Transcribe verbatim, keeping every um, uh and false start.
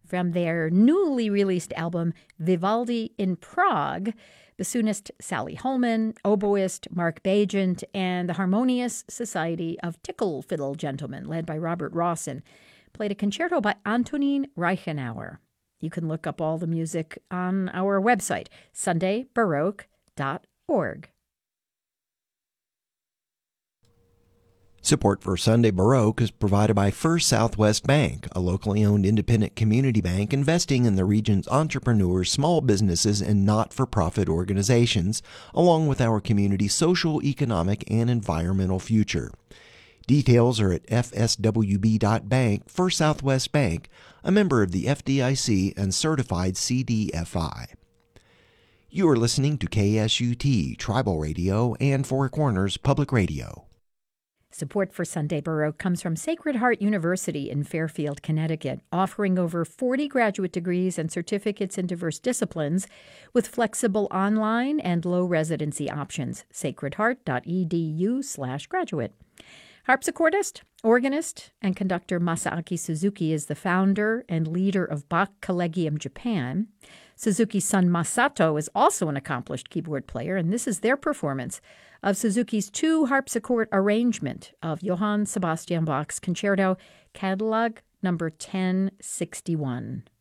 From their newly released album, Vivaldi in Prague, bassoonist Sally Holman, oboist Mark Bagent, and the Harmonious Society of Tickle Fiddle Gentlemen, led by Robert Rawson, played a concerto by Antonin Reichenauer. You can look up all the music on our website, sunday baroque dot org. Support for Sunday Baroque is provided by First Southwest Bank, a locally owned independent community bank investing in the region's entrepreneurs, small businesses, and not-for-profit organizations, along with our community's social, economic, and environmental future. Details are at f s w b dot bank. First Southwest Bank, a member of the F D I C and certified C D F I. You are listening to K S U T, Tribal Radio, and Four Corners Public Radio. Support for Sunday Baroque comes from Sacred Heart University in Fairfield, Connecticut, offering over forty graduate degrees and certificates in diverse disciplines with flexible online and low residency options. sacred heart dot e d u slash graduate. Harpsichordist, organist, and conductor Masaaki Suzuki is the founder and leader of Bach Collegium Japan. Suzuki's son Masato is also an accomplished keyboard player, and this is their performance of Suzuki's two harpsichord arrangement of Johann Sebastian Bach's Concerto, Catalog number ten sixty-one.